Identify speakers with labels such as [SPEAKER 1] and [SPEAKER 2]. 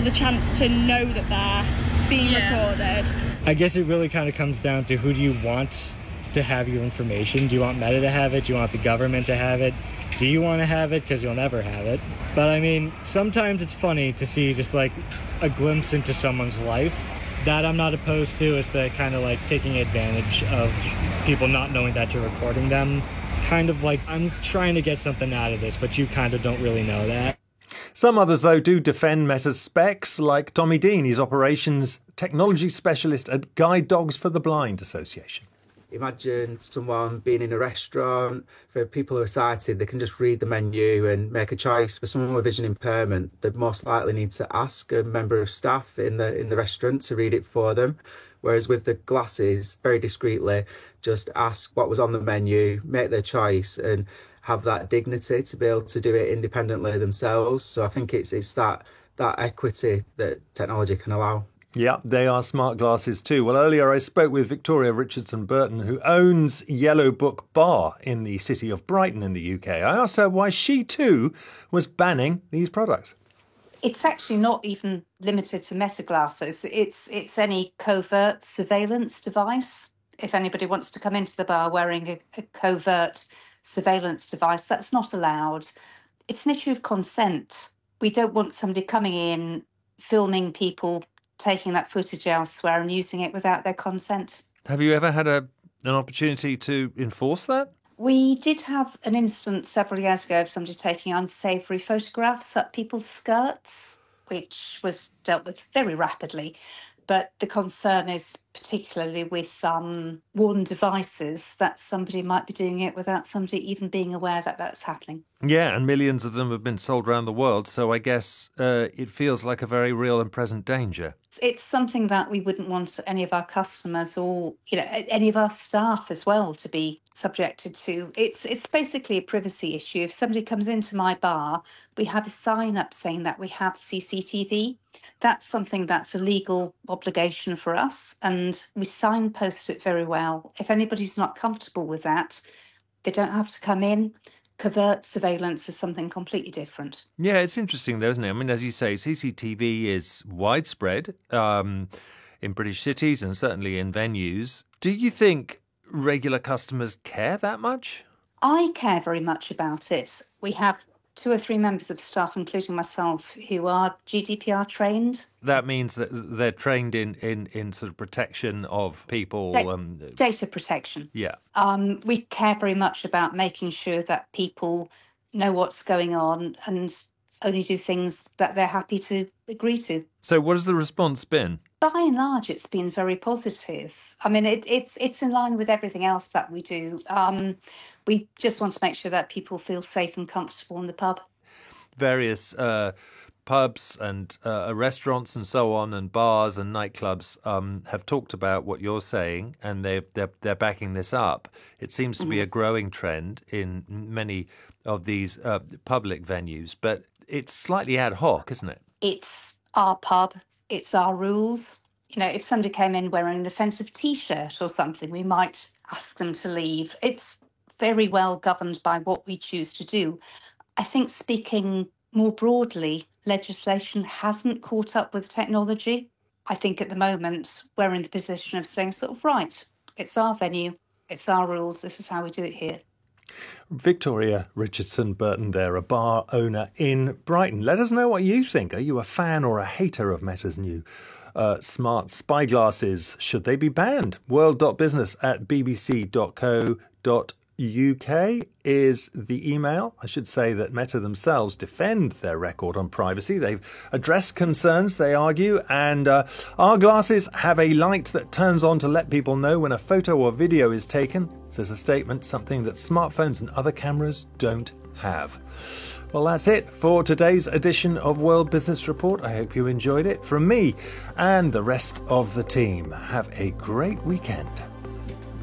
[SPEAKER 1] the chance to know that they're being recorded.
[SPEAKER 2] I guess it really kind of comes down to who do you want to have your information. Do you want Meta to have it? Do you want the government to have it? Do you want to have it? Because you'll never have it. But I mean, sometimes it's funny to see just like a glimpse into someone's life. That I'm not opposed to, is the kind of like taking advantage of people not knowing that you're recording them. Kind of like, I'm trying to get something out of this, but you kind of don't really know that.
[SPEAKER 3] Some others, though, do defend Meta's specs, like Tommy Dean. He's operations technology specialist at Guide Dogs for the Blind Association.
[SPEAKER 4] Imagine someone being in a restaurant. For people who are sighted, they can just read the menu and make a choice. For someone with vision impairment, they'd most likely need to ask a member of staff in the restaurant to read it for them. Whereas with the glasses, very discreetly, just ask what was on the menu, make their choice, and have that dignity to be able to do it independently themselves. So I think it's that equity that technology can allow.
[SPEAKER 3] Yeah, they are smart glasses too. Well, earlier I spoke with Victoria Richardson Burton, who owns Yellow Book Bar in the city of Brighton in the UK. I asked her why she too was banning these products.
[SPEAKER 5] It's actually not even limited to Meta glasses. It's any covert surveillance device. If anybody wants to come into the bar wearing a covert surveillance device, that's not allowed. It's an issue of consent. We don't want somebody coming in, filming people, taking that footage elsewhere and using it without their consent.
[SPEAKER 3] Have you ever had an opportunity to enforce that?
[SPEAKER 5] We did have an instance several years ago of somebody taking unsavoury photographs up people's skirts, which was dealt with very rapidly. But the concern is particularly with worn devices, that somebody might be doing it without somebody even being aware that that's happening.
[SPEAKER 3] Yeah, and millions of them have been sold around the world, so I guess it feels like a very real and present danger.
[SPEAKER 5] It's something that we wouldn't want any of our customers or any of our staff as well to be subjected to. It's basically a privacy issue. If somebody comes into my bar, we have a sign up saying that we have CCTV. That's something that's a legal obligation for us, and we signpost it very well. If anybody's not comfortable with that, they don't have to come in. Covert surveillance is something completely different.
[SPEAKER 3] Yeah, it's interesting though, isn't it? I mean, as you say, CCTV is widespread in British cities and certainly in venues. Do you think regular customers care that much?
[SPEAKER 5] I care very much about it. We have 2 or 3 members of staff, including myself, who are GDPR trained.
[SPEAKER 3] That means that they're trained in sort of protection of people.
[SPEAKER 5] Data protection.
[SPEAKER 3] Yeah.
[SPEAKER 5] We care very much about making sure that people know what's going on and only do things that they're happy to agree to.
[SPEAKER 3] So what has the response been?
[SPEAKER 5] By and large, it's been very positive. I mean, it's in line with everything else that we do. We just want to make sure that people feel safe and comfortable in the pub. Various
[SPEAKER 3] pubs and restaurants and so on, and bars and nightclubs have talked about what you're saying, and they're backing this up. It seems to be a growing trend in many of these public venues, but it's slightly ad hoc, isn't it?
[SPEAKER 5] It's our pub. It's our rules. If somebody came in wearing an offensive T-shirt or something, we might ask them to leave. It's very well governed by what we choose to do. I think, speaking more broadly, legislation hasn't caught up with technology. I think at the moment we're in the position of saying right, it's our venue, it's our rules, this is how we do it here.
[SPEAKER 3] Victoria Richardson Burton there, a bar owner in Brighton. Let us know what you think. Are you a fan or a hater of Meta's new smart spy glasses? Should they be banned? world.business@bbc.co.uk is the email. I should say that Meta themselves defend their record on privacy. They've addressed concerns, they argue, and our glasses have a light that turns on to let people know when a photo or video is taken, says a statement, something that smartphones and other cameras don't have. Well, that's it for today's edition of World Business Report. I hope you enjoyed it. From me and the rest of the team, have a great weekend.